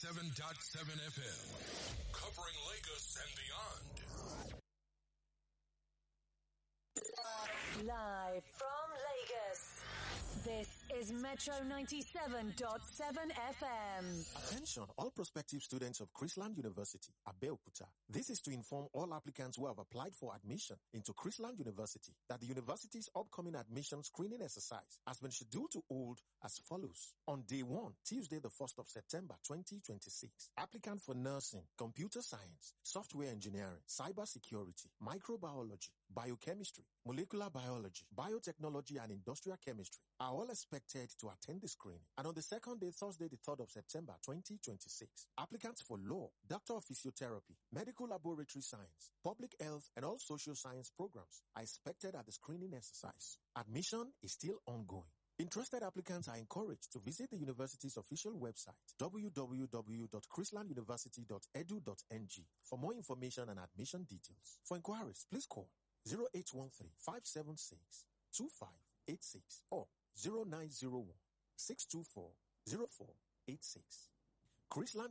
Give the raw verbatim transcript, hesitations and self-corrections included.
ninety-seven point seven F M. Covering Lagos and beyond. Live from Lagos, this is Metro ninety-seven point seven F M. Attention, all prospective students of Chrisland University, Abeokuta. This is to inform all applicants who have applied for admission into Chrisland University that the university's upcoming admission screening exercise has been scheduled to hold as follows. On day one, Tuesday the first of September twenty twenty-six, applicant for nursing, computer science, software engineering, cyber security, microbiology, biochemistry, molecular biology, biotechnology, and industrial chemistry are all expected to attend the screening. And on the second day, Thursday, the third of September, twenty twenty-six, applicants for law, doctor of physiotherapy, medical laboratory science, public health, and all social science programs are expected at the screening exercise. Admission is still ongoing. Interested applicants are encouraged to visit the university's official website, w w w dot chrisland university dot e d u dot n g, for more information and admission details. For inquiries, please call zero eight one three, five seven six, two five eight six or zero nine zero one, six two four, zero four eight six. Chrisland